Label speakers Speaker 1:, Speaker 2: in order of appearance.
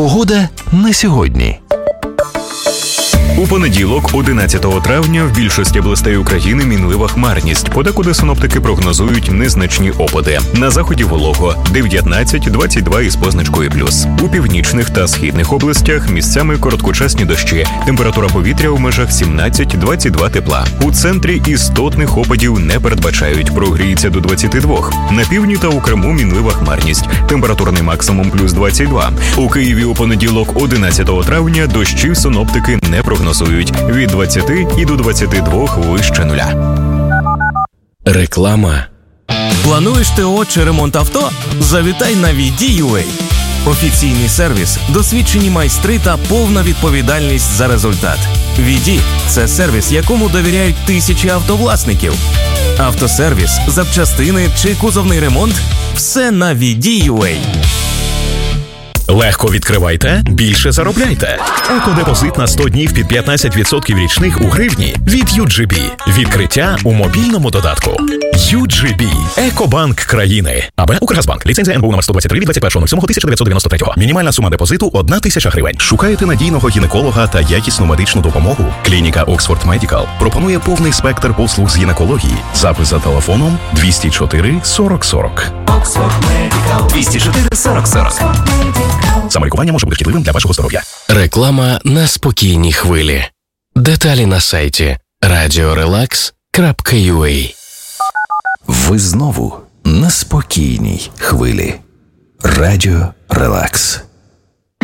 Speaker 1: Погода на сьогодні.
Speaker 2: У понеділок, 11 травня, в більшості областей України мінлива хмарність. Подекуди синоптики прогнозують незначні опади. На заході волого – 19-22 із позначкою плюс. У північних та східних областях місцями короткочасні дощі. Температура повітря у межах 17-22 тепла. У центрі істотних опадів не передбачають. Прогріється до 22. На півдні та у Криму мінлива хмарність. Температурний максимум плюс 22. У Києві у понеділок, 11 травня, дощів синоптики не прогнозують. Від 20 і до 22 вище нуля.
Speaker 3: Реклама. Плануєш ТО чи ремонт авто? Завітай на VD.UA. Офіційний сервіс, досвідчені майстри та повна відповідальність за результат. VD – це сервіс, якому довіряють тисячі автовласників. Автосервіс, запчастини чи кузовний ремонт – все на VD.UA.
Speaker 4: Легко відкривайте, більше заробляйте. Екодепозит на 100 днів під 15% річних у гривні від UGB. Відкриття у мобільному додатку. UGB. Екобанк країни. АБ Укргазбанк. Ліцензія НБУ номер 123 від 21.07.1993. Мінімальна сума депозиту – 1 тисяча гривень. Шукаєте надійного гінеколога та якісну медичну допомогу? Клініка Oxford Medical пропонує повний спектр послуг з гінекології. Запис за телефоном 204 40 40.
Speaker 5: Oxford Medical 204 40 40.
Speaker 4: Самолікування може бути шкідливим для вашого здоров'я.
Speaker 3: Реклама на спокійній хвилі. Деталі на сайті radiorelax.ua.
Speaker 1: Ви знову на спокійній хвилі. Радіо Релакс.